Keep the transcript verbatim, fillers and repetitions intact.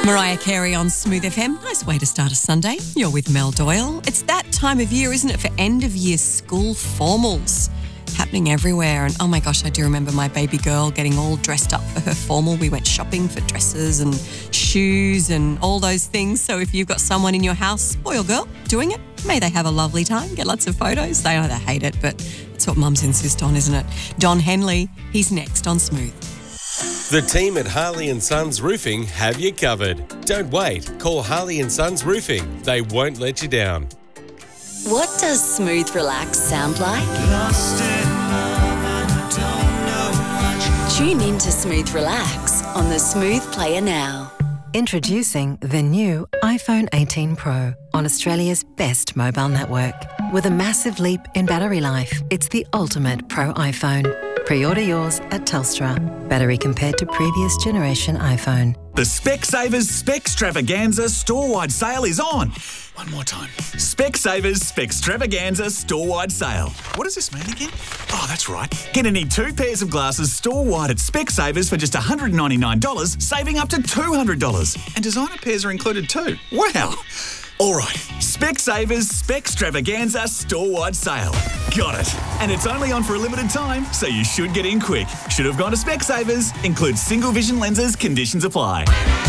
Mariah Carey on Smooth F M. Nice way to start a Sunday. You're with Mel Doyle. It's that time of year, isn't it, for end-of-year school formals happening everywhere. And oh my gosh, I do remember my baby girl getting all dressed up for her formal. We went shopping for dresses and shoes and all those things. So if you've got someone in your house, boy or girl, doing it, may they have a lovely time, get lots of photos. They either hate it, but it's what mums insist on, isn't it? Don Henley, he's next on Smooth. The team at Harley and Sons Roofing have you covered. Don't wait. Call Harley and Sons Roofing. They won't let you down. What does Smooth Relax sound like? Tune in to Smooth Relax on the Smooth Player now. Introducing the new iPhone eighteen Pro on Australia's best mobile network. With a massive leap in battery life, it's the ultimate Pro iPhone. Pre-order yours at Telstra. Battery compared to previous generation iPhone. The Specsavers Specstravaganza store-wide sale is on. One more time. Specsavers Specstravaganza store-wide sale. What does this mean again? Oh, that's right. Get any two pairs of glasses store-wide at Specsavers for just one hundred ninety-nine dollars, saving up to two hundred dollars. And designer pairs are included too. Wow. All right, Specsavers Specstravaganza store-wide sale. Got it. And it's only on for a limited time, so you should get in quick. Should have gone to Specsavers. Includes single vision lenses, conditions apply.